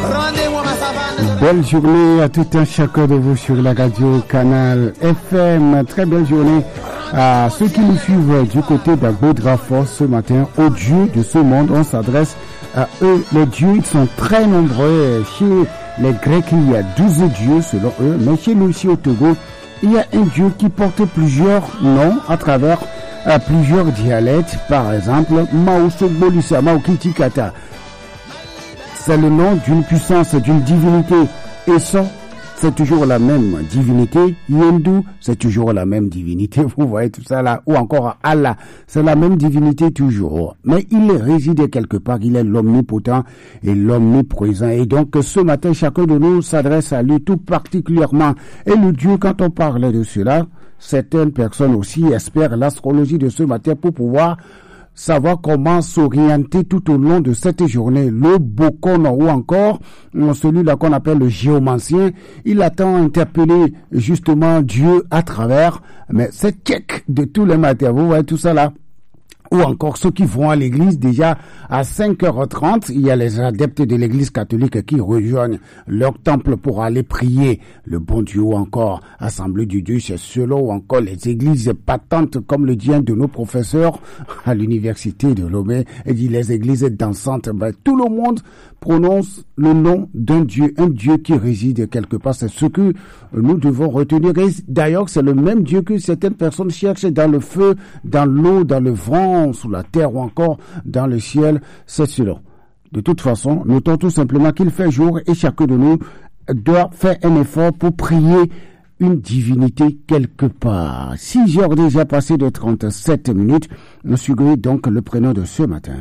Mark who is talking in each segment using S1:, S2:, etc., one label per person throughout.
S1: Belle journée à tout un chacun de vous sur la radio Canal FM. Très belle journée à ceux qui nous suivent du côté d'Agbo-Drafor ce matin. Aux dieux de ce monde, on s'adresse à eux. Les dieux, ils sont très nombreux. Chez les Grecs, il y a 12 dieux selon eux. Mais chez nous ici au Togo, il y a un dieu qui porte plusieurs noms à travers plusieurs dialectes. Par exemple, Maosogbolisa, Maokitikata. C'est le nom d'une puissance, d'une divinité. Et ça, c'est toujours la même divinité. Yendu, c'est toujours la même divinité. Vous voyez tout ça là. Ou encore Allah, c'est la même divinité toujours. Mais il réside quelque part. Il est l'omnipotent et l'omniprésent. Et donc, ce matin, chacun de nous s'adresse à lui tout particulièrement. Et le Dieu, quand on parle de cela, certaines personnes aussi espèrent l'astrologie de ce matin pour pouvoir savoir comment s'orienter tout au long de cette journée. Le Bokon ou encore celui-là qu'on appelle le géomancien, il attend interpeller justement Dieu à travers, mais c'est check de tous les matins, vous voyez tout ça là. Ou encore ceux qui vont à l'église déjà à 5h30, il y a les adeptes de l'église catholique qui rejoignent leur temple pour aller prier le bon Dieu, ou encore Assemblée du Dieu chez Selo, ou encore les églises patentes comme le dit un de nos professeurs à l'université de Lomé, et dit les églises dansantes. Ben, tout le monde prononce le nom d'un Dieu, un Dieu qui réside quelque part. C'est ce que nous devons retenir. Et d'ailleurs, c'est le même Dieu que certaines personnes cherchent dans le feu, dans l'eau, dans le vent, sous la terre ou encore dans le ciel. C'est cela. De toute façon, notons tout simplement qu'il fait jour et chacun de nous doit faire un effort pour prier une divinité quelque part. 6 heures déjà passées de 37 minutes. Nous suivons donc le prénom de ce matin.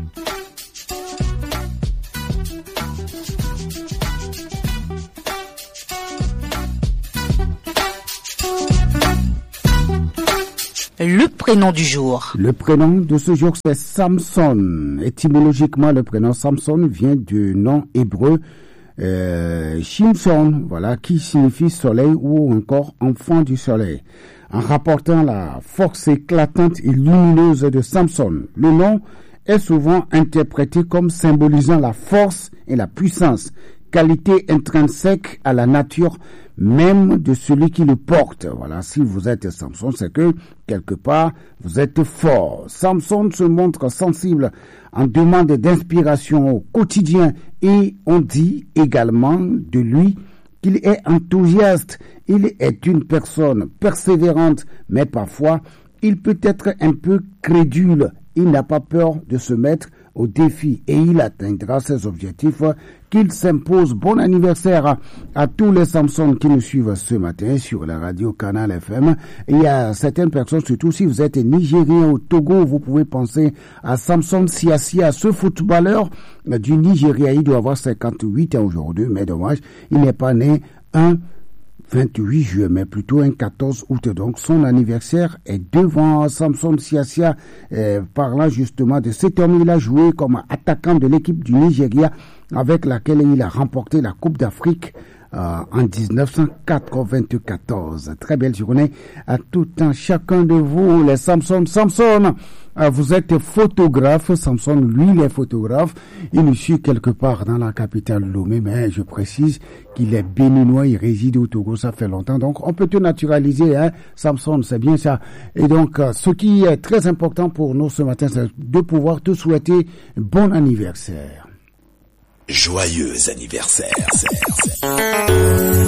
S2: Le prénom du jour.
S1: Le prénom de ce jour, c'est Samson. Étymologiquement, le prénom Samson vient du nom hébreu Shimson, voilà, qui signifie soleil ou encore enfant du soleil. En rapportant la force éclatante et lumineuse de Samson, le nom est souvent interprété comme symbolisant la force et la puissance, qualité intrinsèque à la nature même de celui qui le porte. Voilà, si vous êtes Samson, c'est que quelque part vous êtes fort. Samson se montre sensible en demande d'inspiration au quotidien et on dit également de lui qu'il est enthousiaste. Il est une personne persévérante, mais parfois il peut être un peu crédule. Il n'a pas peur de se mettre au défi et il atteindra ses objectifs qu'il s'impose. Bon anniversaire à tous les Samsons qui nous suivent ce matin sur la radio Canal FM. Et il y a certaines personnes, surtout si vous êtes nigérien au Togo, vous pouvez penser à Samson Siasia, ce footballeur du Nigeria. Il doit avoir 58 ans aujourd'hui, mais dommage, il n'est pas né un 28 juillet, mais plutôt un 14 août. Donc, son anniversaire est devant Samson Siasia, parlant justement de cet homme. Il a joué comme attaquant de l'équipe du Nigeria avec laquelle il a remporté la Coupe d'Afrique en 1994. Très belle journée à tout un chacun de vous, les Samson. Samson, vous êtes photographe. Samson, lui, il est photographe. Il nous suit quelque part dans la capitale Lomé, mais je précise qu'il est béninois, il réside au Togo, ça fait longtemps. Donc, on peut te naturaliser, hein, Samson, c'est bien ça. Et donc, ce qui est très important pour nous ce matin, c'est de pouvoir te souhaiter bon anniversaire.
S3: Joyeux anniversaire.